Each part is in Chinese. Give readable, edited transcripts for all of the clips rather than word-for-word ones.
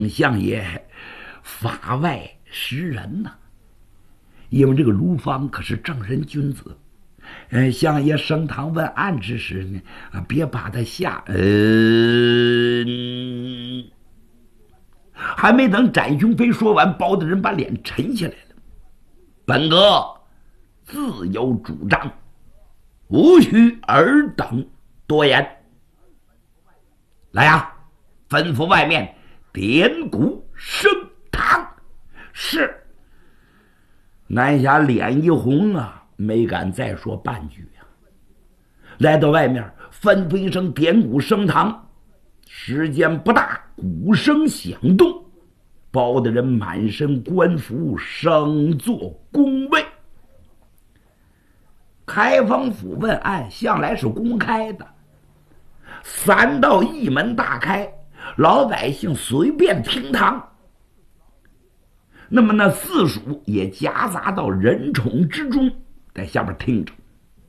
相爷法外识人呐，因为这个卢芳可是正人君子。相爷升堂问案之时呢，别把他吓。还没等展雄飞说完，包大人把脸沉下来了。本哥自有主张，无需尔等多言。来呀，吩咐外面点鼓升堂。是。南霞脸一红啊，没敢再说半句啊。来到外面，吩咐一声点鼓升堂。时间不大，鼓声响动，包大人满身官服，升坐宫位。开封府问案向来是公开的，3道一门大开，老百姓随便听堂。那么那4属也夹杂到人宠之中，在下边听着。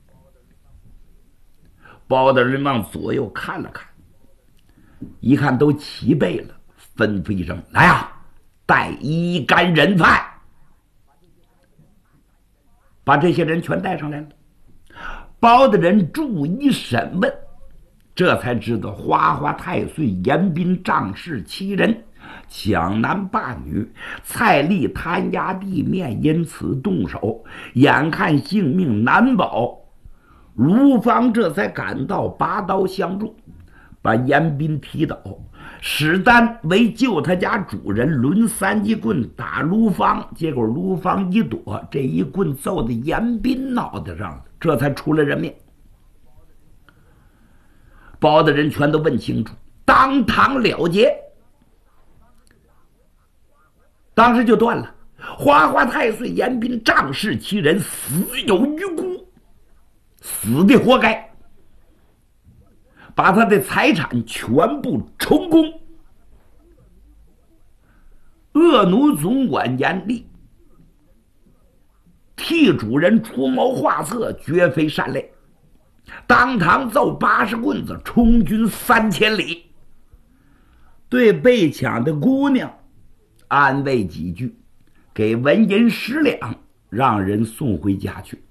包大人往左右看了看，一看都齐备了，吩咐一声：“来啊，带一干人犯！”把这些人全带上来了。包大人逐一审问，这才知道花花太岁、严彬、仗势7人抢男霸女，蔡丽贪压地面，因此动手，眼看性命难保。卢芳这才赶到，拔刀相助，把严彬踢倒。史丹为救他家主人，抡3级棍打卢芳，结果卢芳一躲，这一棍揍在严彬脑袋上了，这才出了人命。包大人全都问清楚，当堂了结。当时就断了，花花太岁、严彬、仗势7人死有余辜，死的活该，把他的财产全部充公。恶奴总管严厉，替主人出谋划策，绝非善类。当堂揍80棍子，充军3000里。对被抢的姑娘安慰几句，给纹银10两，让人送回家去。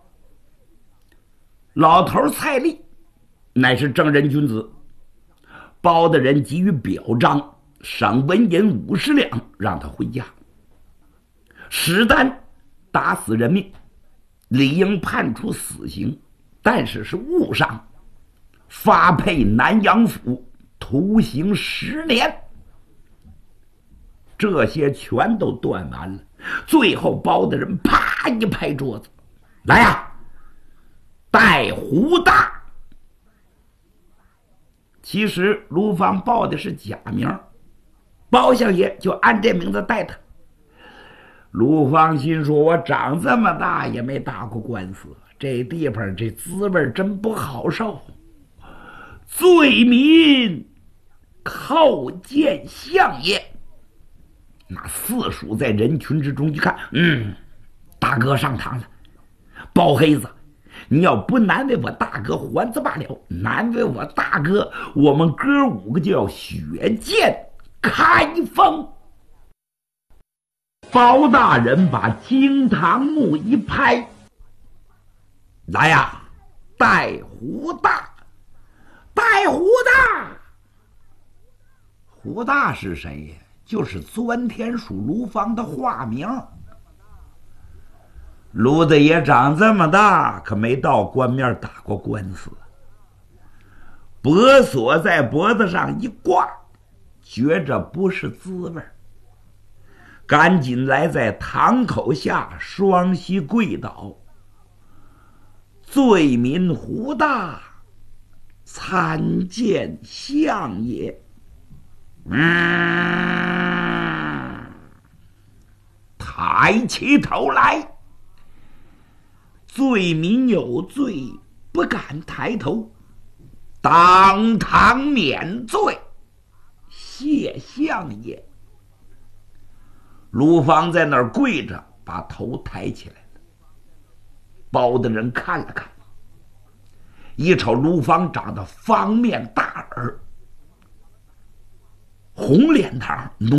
老头蔡丽乃是正人君子，包大人给予表彰，赏纹银50两，让他回家。史丹打死人命，理应判处死刑，但是是误伤，发配南阳府，徒刑10年。这些全都断完了。最后包大人啪一拍桌子：“来呀，带胡大！”其实卢芳报的是假名，包相爷就按这名字带他。卢芳心说：“我长这么大也没打过官司，这地方这滋味真不好受。罪民叩见相爷。”那4属在人群之中一看，大哥上堂了。包黑子，你要不难为我大哥还则罢了，难为我大哥，我们哥5个就要血溅开封。包大人把惊堂木一拍：“来呀，带胡大！带胡大！”胡大是谁呀？就是钻天鼠卢芳的化名。卢大爷长这么大，可没到官面打过官司。脖锁在脖子上一挂，觉着不是滋味，赶紧来在堂口下双膝跪倒：“罪民胡大，参见相爷。”抬起头来。罪民有罪，不敢抬头，当堂免罪，谢相爷。卢芳在那儿跪着，把头抬起来了。包大人看了看，一瞅卢芳长得方面大耳， 红脸堂，